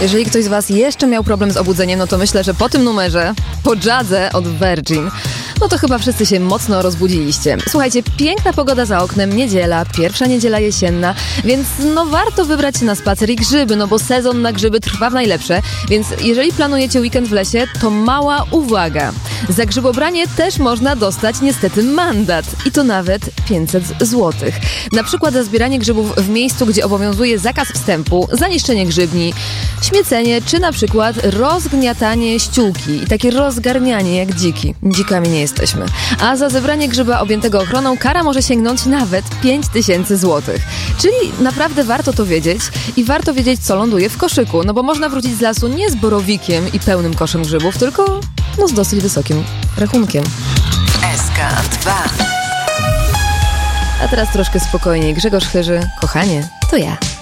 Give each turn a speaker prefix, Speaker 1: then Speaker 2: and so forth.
Speaker 1: Jeżeli ktoś z was jeszcze miał problem z obudzeniem, no to myślę, że po tym numerze, po Jadze od Virgin, no to chyba wszyscy się mocno rozbudziliście. Słuchajcie, piękna pogoda za oknem, niedziela, pierwsza niedziela jesienna, więc no warto wybrać się na spacer i grzyby, no bo sezon na grzyby trwa w najlepsze, więc jeżeli planujecie weekend w lesie, to mała uwaga. Za grzybobranie też można dostać niestety mandat i to nawet 500 zł. Na przykład za zbieranie grzybów w miejscu, gdzie obowiązuje zakaz wstępu, za niszczenie grzybni, śmiecenie czy na przykład rozgniatanie ściółki i takie rozgarnianie jak dziki. Dzikami nie jesteśmy. A za zebranie grzyba objętego ochroną kara może sięgnąć nawet 5000 zł. Czyli naprawdę warto to wiedzieć i warto wiedzieć, co ląduje w koszyku, no bo można wrócić z lasu nie z borowikiem i pełnym koszem grzybów, tylko z dosyć wysokim rachunkiem.
Speaker 2: SK2.
Speaker 1: A teraz troszkę spokojniej. Grzegorz Chyży, kochanie, to ja.